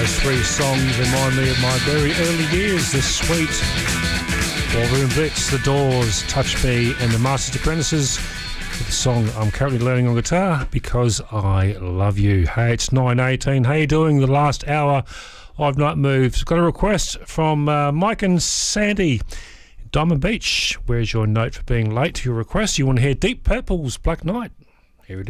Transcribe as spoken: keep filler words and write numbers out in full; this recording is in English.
Those three songs remind me of my very early years. The Sweet, Wolverine Blitz, The Doors, Touch Me, and the Masters Apprentices with the song I'm currently learning on guitar, Because I Love You. Hey, it's nine eighteen. How you doing? The last hour of Night Moves. Got a request from uh, Mike and Sandy, Diamond Beach. Where's your note for being late to your request? You want to hear Deep Purple's Black Knight?